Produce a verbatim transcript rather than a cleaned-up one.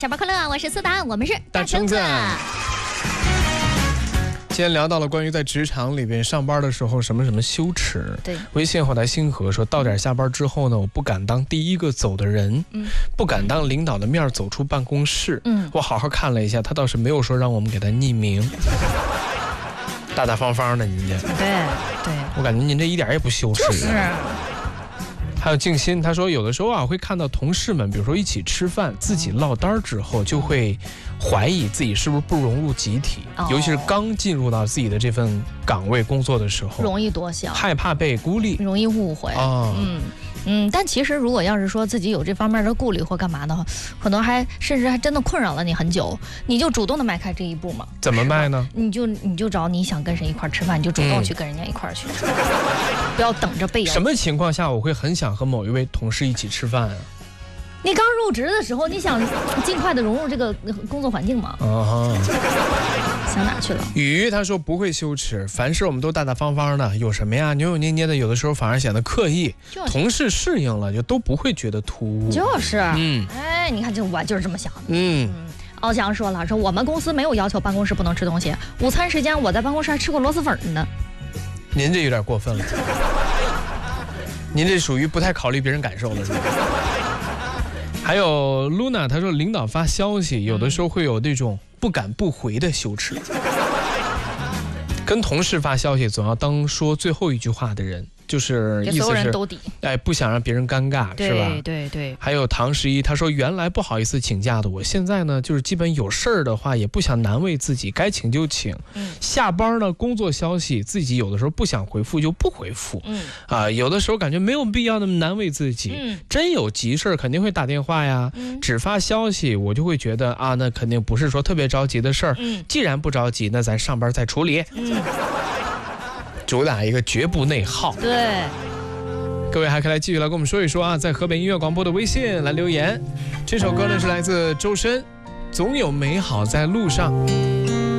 下班快乐，我是思达，我们是大橙子。今天聊到了关于在职场里边上班的时候什么什么羞耻。 对， 微信后台星河说，到点下班之后呢，我不敢当第一个走的人，嗯，不敢当领导的面走出办公室。嗯，我好好看了一下，他倒是没有说让我们给他匿名，大大方方的您这。 对对， 我感觉您这一点也不羞耻。 就是还有静心，他说有的时候啊会看到同事们，比如说一起吃饭，自己落单之后，就会怀疑自己是不是不融入集体，哦、尤其是刚进入到自己的这份岗位工作的时候， 容易多想， 害怕被孤立， 容易误会。哦、嗯嗯，但其实如果要是说自己有这方面的顾虑或干嘛的话，可能还甚至还真的困扰了你很久，你就主动的迈开这一步嘛。 怎么迈呢？ 你就你就找你想跟谁一块吃饭，你就主动去跟人家一块去吃，嗯、不要等着被。 什么情况下我会很想和某一位同事一起吃饭啊？ 你刚入职的时候，你想尽快的融入这个工作环境嘛？啊，想哪去了？ 雨他说不会羞耻，凡事我们都大大方方的，有什么呀？扭扭捏捏的，有的时候反而显得刻意。就是、同事适应了，就都不会觉得突兀。 就是，嗯，哎，你看这我就是这么想的。嗯。嗯敖翔说了，说我们公司没有要求办公室不能吃东西，午餐时间我在办公室还吃过螺蛳粉呢。 您这有点过分了，您这属于不太考虑别人感受了，是吧？还有 Luna， 她说领导发消息，有的时候会有那种不敢不回的羞耻。跟同事发消息，总要当说最后一句话的人。就是意思是，哎，不想让别人尴尬，是吧？ 对对对。 还有唐十一，他说原来不好意思请假的，我现在呢，就是基本有事儿的话，也不想难为自己，该请就请。嗯。下班呢，工作消息自己有的时候不想回复就不回复。嗯。啊，有的时候感觉没有必要那么难为自己。嗯。真有急事儿肯定会打电话呀。嗯。只发消息，我就会觉得啊，那肯定不是说特别着急的事儿。嗯。既然不着急，那咱上班再处理。嗯。主打一个绝不内耗。 对， 各位还可以来继续来跟我们说一说啊，在河北音乐广播的微信来留言。这首歌呢是来自周深，总有美好在路上。